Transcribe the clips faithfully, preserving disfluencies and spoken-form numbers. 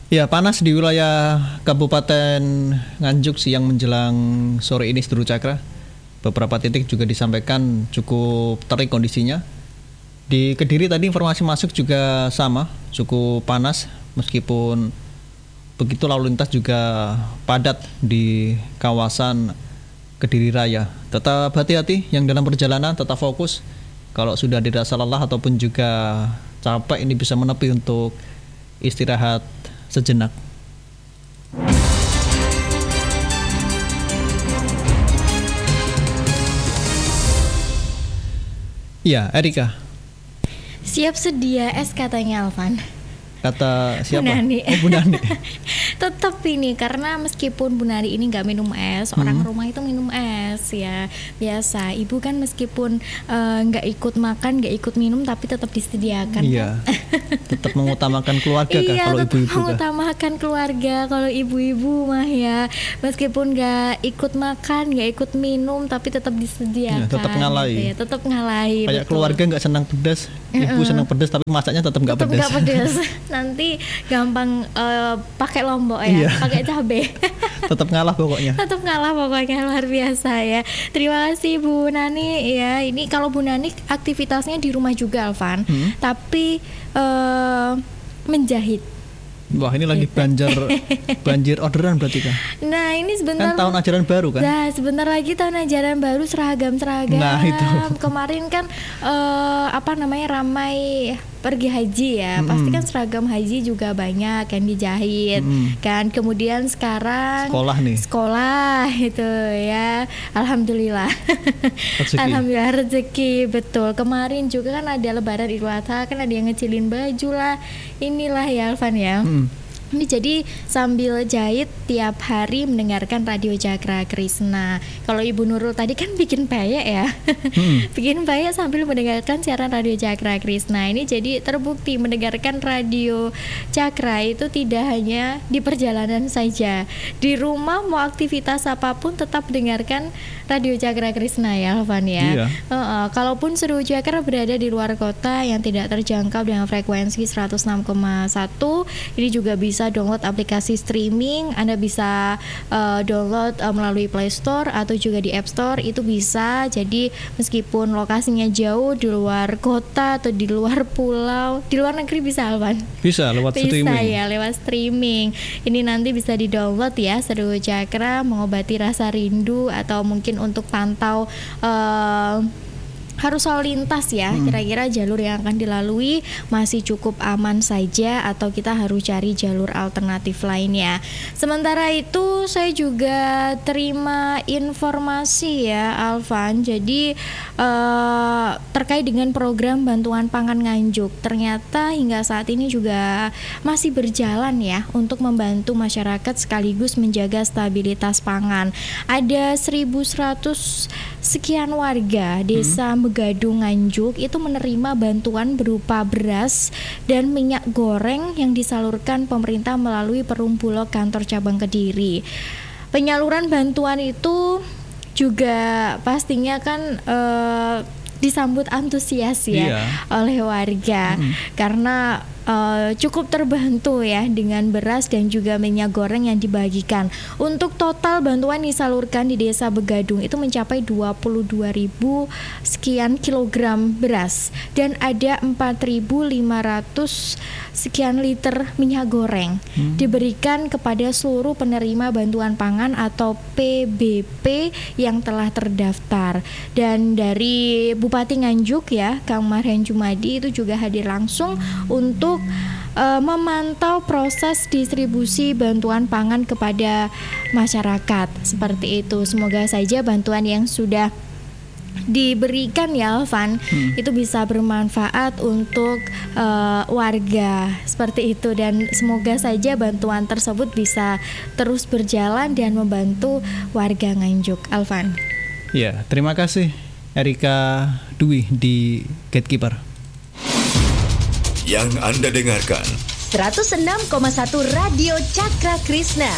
Ya, panas di wilayah Kabupaten Nganjuk siang menjelang sore ini Seluruh Cakra. Beberapa titik juga disampaikan cukup terik kondisinya. Di Kediri tadi informasi masuk juga sama, cukup panas meskipun begitu lalu lintas juga padat di kawasan Kediri Raya. Tetap hati-hati yang dalam perjalanan, tetap fokus. Kalau sudah dirasa lelah ataupun juga capek, ini bisa menepi untuk istirahat sejenak. Ya, Erika. Siap sedia es katanya Alvan. Kata siapa? Bu Nani. Oh, Bu Nani. Tetap ini karena meskipun Bu Nani ini nggak minum es, hmm. orang rumah itu minum es ya biasa. Ibu kan meskipun nggak uh, ikut makan, nggak ikut minum, tapi tetap disediakan. Iya. Tetap mengutamakan keluarga kan iya, kalau ibu-ibu. Mengutamakan kan? keluarga kalau ibu-ibu mah ya, meskipun nggak ikut makan, nggak ikut minum, tapi tetap disediakan. Ya, tetap ngalahi. Gitu ya. Tetap ngalahi. Kayak betul. Keluarga nggak senang pedas, ibu uh-uh. senang pedas, tapi masaknya tetap nggak pedas. Tetap nggak pedas. Nanti gampang uh, pakai lombok ya, iya. pakai cabai. Tetap ngalah pokoknya. Tetap ngalah pokoknya, luar biasa ya. Terima kasih Bu Nani ya. Ini kalau Bu Nani aktivitasnya di rumah juga Alvan, hmm? tapi uh, menjahit. Wah, ini lagi banjir banjir orderan berarti kan? Nah, ini sebentar kan tahun ajaran baru kan? Nah, sebentar lagi tahun ajaran baru seragam-seragam. Nah, itu. Kemarin kan uh, apa namanya ramai pergi haji ya. Mm-hmm. Pasti kan seragam haji juga banyak yang dijahit. Mm-hmm. Kan kemudian sekarang sekolah nih. Sekolah itu ya. Alhamdulillah. Rezeki. Alhamdulillah rezeki, betul. Kemarin juga kan ada lebaran Idul Adha, kan ada yang ngecilin baju lah. Inilah ya Alvan ya. Mm. Ini jadi sambil jahit tiap hari mendengarkan Radio Cakra Krishna. Kalau Ibu Nurul tadi kan bikin peyek ya, hmm. bikin peyek sambil mendengarkan siaran Radio Cakra Krishna. Ini jadi terbukti mendengarkan Radio Cakra itu tidak hanya di perjalanan saja. Di rumah mau aktivitas apapun tetap dengarkan Radio Cakra Krishna ya Alvan ya. Iya. Uh-uh. Kalaupun Seluruh Cakra berada di luar kota yang tidak terjangkau dengan frekuensi seratus enam koma satu, ini juga bisa Bisa download aplikasi streaming. Anda bisa uh, download uh, melalui Play Store atau juga di App Store, itu bisa. Jadi meskipun lokasinya jauh di luar kota atau di luar pulau, di luar negeri bisa Alvan? Bisa lewat bisa, streaming. Bisa ya lewat streaming. Ini nanti bisa di-download ya, Seluruh Cakra, mengobati rasa rindu atau mungkin untuk pantau uh, harus lalu lintas ya, hmm. kira-kira jalur yang akan dilalui masih cukup aman saja atau kita harus cari jalur alternatif lainnya. Sementara itu saya juga terima informasi ya Alvan, jadi uh, terkait dengan program bantuan pangan Nganjuk, ternyata hingga saat ini juga masih berjalan ya untuk membantu masyarakat sekaligus menjaga stabilitas pangan. Ada seribu seratus sekian warga desa hmm. Begadung Nganjuk itu menerima bantuan berupa beras dan minyak goreng yang disalurkan pemerintah melalui Perum Bulog kantor cabang Kediri. Penyaluran bantuan itu juga pastinya kan eh, disambut antusias ya iya. oleh warga hmm. karena Uh, cukup terbantu ya dengan beras dan juga minyak goreng yang dibagikan. Untuk total bantuan disalurkan di Desa Begadung itu mencapai dua puluh dua ribu sekian kilogram beras dan ada empat ribu lima ratus sekian liter minyak goreng hmm. diberikan kepada seluruh penerima bantuan pangan atau P B P yang telah terdaftar. Dan dari Bupati Nganjuk ya, Kang Marhen Jumadi itu juga hadir langsung hmm. untuk Uh, memantau proses distribusi bantuan pangan kepada masyarakat seperti itu. Semoga saja bantuan yang sudah diberikan ya Alvan hmm. itu bisa bermanfaat untuk uh, warga seperti itu, dan semoga saja bantuan tersebut bisa terus berjalan dan membantu warga Nganjuk. Alvan. Ya, terima kasih Erika Dwi di Gatekeeper. Yang Anda dengarkan seratus enam koma satu Radio Cakra Krishna.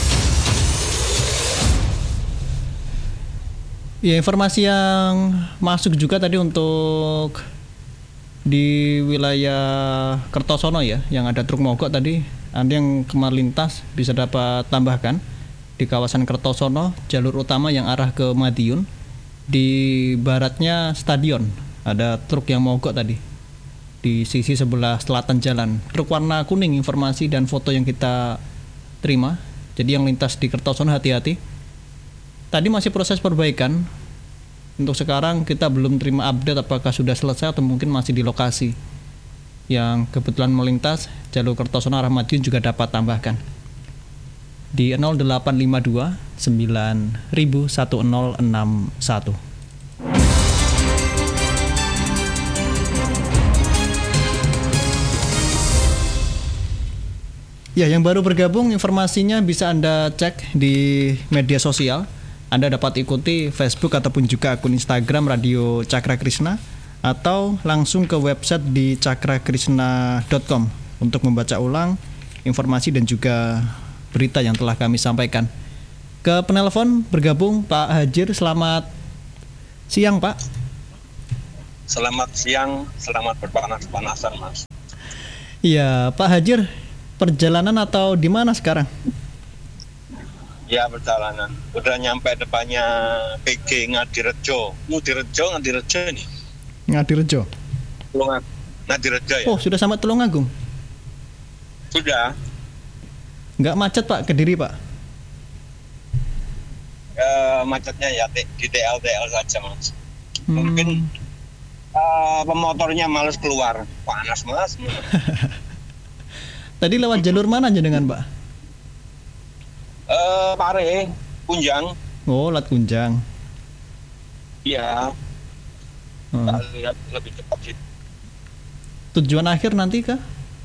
Ya, informasi yang masuk juga tadi untuk di wilayah Kertosono ya, yang ada truk mogok tadi Anda yang kemarin lintas bisa dapat tambahkan di kawasan Kertosono, jalur utama yang arah ke Madiun. Di baratnya stadion ada truk yang mogok tadi di sisi sebelah selatan jalan. Truk warna kuning, informasi dan foto yang kita terima. Jadi yang lintas di Kertosono hati-hati. Tadi masih proses perbaikan. Untuk sekarang kita belum terima update apakah sudah selesai atau mungkin masih di lokasi. Yang kebetulan melintas jalur Kertosono arah Madiun juga dapat tambahkan di nol delapan lima dua sembilan satu nol enam satu. Ya, yang baru bergabung informasinya bisa Anda cek di media sosial. Anda dapat ikuti Facebook ataupun juga akun Instagram Radio Cakra Krishna atau langsung ke website di cakrakrisna dot com untuk membaca ulang informasi dan juga berita yang telah kami sampaikan. Ke penelpon bergabung Pak Hajir. Selamat siang, Pak. Selamat siang, selamat berpanas-panasan, Mas. Iya, Pak Hajir, perjalanan atau di mana sekarang? Ya, perjalanan. Udah nyampe depannya P G Ngadirejo. Ngadirejo, Ngadirejo ini. Ngadirejo. Tulung Ngadirejo ya. Oh, sudah sampai Tulungagung. Sudah. Nggak macet, Pak, Kediri, Pak? E, macetnya ya di T L T L saja, Mas. Hmm. Mungkin uh, pemotornya males keluar. Panas, Mas. Tadi lewat jalur mana aja dengan, Pak? Eh, Pare, Kunjang. Oh, lewat Kunjang. Iya. Hmm. Tak lihat lebih cepat sih. Tujuan akhir nanti kah?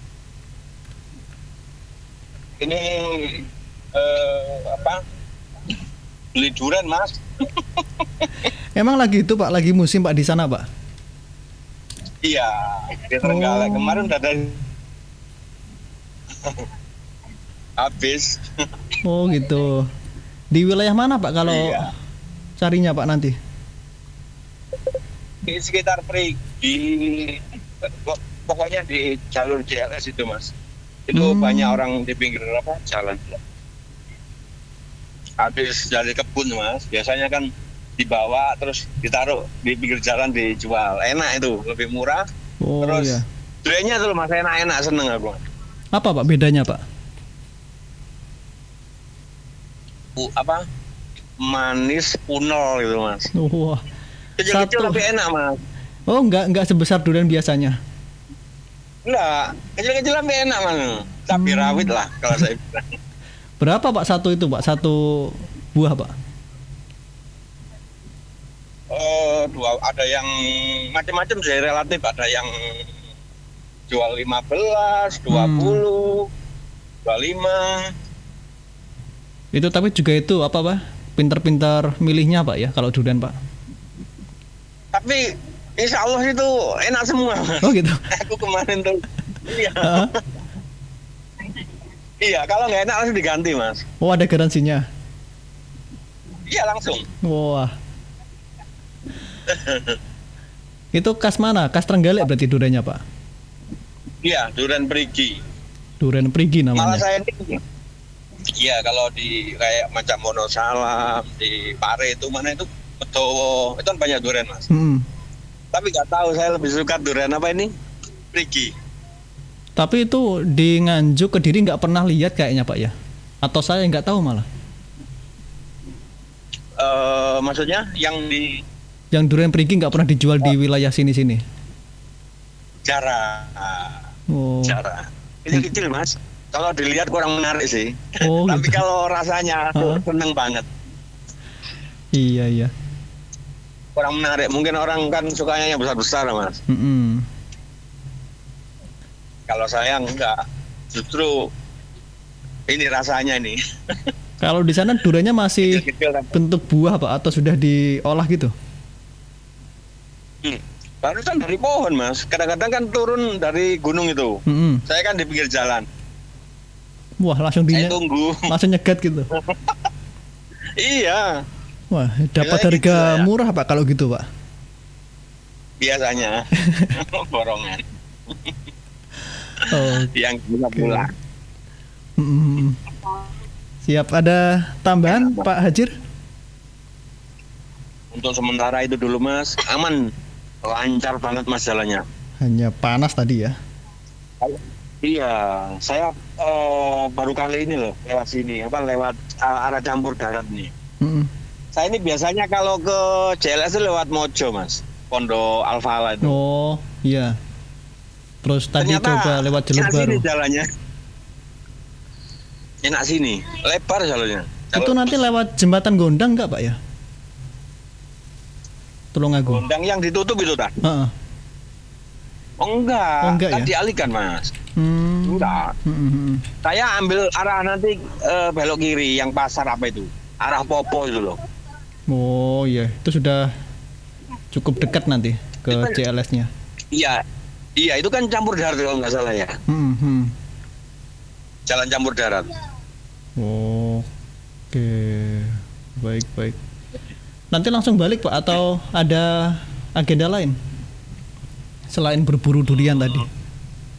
Ini eh, apa? Beli durian, Mas. Emang lagi itu, Pak, lagi musim, Pak, di sana, Pak? Iya, di Trenggalek. Oh. Kemarin udah ada habis. Oh, gitu. Di wilayah mana, Pak, kalau Iya. carinya, Pak, nanti? Di sekitar Perigi, pokoknya di jalur J L S itu, Mas. Itu Hmm. banyak orang di pinggir apa jalan. Habis dari kebun, Mas. Biasanya kan dibawa terus ditaruh di pinggir jalan dijual. Enak itu, lebih murah. Oh, Terus iya. duriannya tuh, Mas, enak-enak, seneng aku. Apa, Pak, bedanya, Pak? Bu, apa? Manis punol gitu, Mas. Wah. Kecil-kecil Satu. lebih enak, Mas. Oh, enggak enggak sebesar durian biasanya. Enggak, kecil-kecil lebih enak, Mas. Cabai Hmm. rawit lah kalau saya bilang. Berapa, Pak, satu itu, Pak? Satu buah, Pak? Oh, dua, ada yang macam-macam sih, relatif. Ada yang jual lima belas, dua puluh, dua puluh lima. Itu tapi juga itu apa, Pak? Pinter-pinter milihnya, Pak, ya, kalau durian, Pak. Tapi insya Allah itu enak semua, Mas. Oh, gitu. Aku kemarin tuh. Iya. Heeh. Iya, kalau nggak enak langsung diganti, Mas. Oh, ada garansinya. Iya, langsung. Wah. Itu khas mana? Khas Trenggalek berarti duriannya, Pak? Iya, durian Perigi. Durian Perigi Malah namanya. saya ini, iya, kalau di kayak macam Wonosalam, di Pare itu mana itu Bedowo, itu kan banyak durian, Mas. Hmm. Tapi nggak tahu, saya lebih suka durian apa ini? Perigi. Tapi itu di Nganjuk Kediri nggak pernah lihat kayaknya, Pak, ya? Atau saya nggak tahu malah. Eh, maksudnya yang di Yang durian Perigi nggak pernah dijual di wilayah sini-sini. jarang, Oh. jarang. Kecil-kecil, Mas. Kalau dilihat kurang menarik sih. Oh, Tapi gitu. kalau rasanya Heeh. seneng banget. Iya, iya. Kurang menarik. Mungkin orang kan sukanya yang besar-besar, Mas. Mm-mm. Kalau saya enggak. Justru ini rasanya nih. Kalau di sana duriannya masih Kecil-kecil tapi- bentuk buah, Pak, atau sudah diolah gitu? Hmm. Barusan dari pohon, Mas. Kadang-kadang kan turun dari gunung itu. Mm-mm. Saya kan di pinggir jalan. Wah, langsung di Saya tunggu. langsung nyegat gitu. Iya, Wah, dapat Biasanya gitu harga ya. murah, Pak, kalau gitu, Pak. biasanya. Borongan. Oh, Yang gula-gula. Mm-mm. Siap, ada tambahan Pak Hajir? Untuk sementara itu dulu Mas, aman, lancar banget Mas jalannya. Hanya panas tadi ya. Iya, saya eh, baru kali ini loh lewat sini, apa lewat uh, arah campur darat nih. Mm-mm. Saya ini biasanya kalau ke J L S itu lewat Mojo Mas, Pondok Alfala itu. Oh iya. Terus tadi Ternyata coba lewat jalur enak baru. sini jalannya. Enak sini, lebar jalannya. Itu nanti lewat jembatan Gondang nggak Pak ya? Tulungagung. Gondang yang ditutup itu tak? Heeh. Oh enggak, Oh, enggak kan ya? dialihkan Mas. Hmm. Enggak. Mm-mm. Saya ambil arah nanti eh, belok kiri yang pasar apa itu? Arah Popo itu loh. Oh iya, itu sudah cukup dekat nanti ke J L S-nya. Iya, iya itu kan campur darat kalau nggak salah ya. Hmm. Jalan campur darat. Oke, baik baik. Nanti langsung balik Pak atau ada agenda lain selain berburu durian tadi?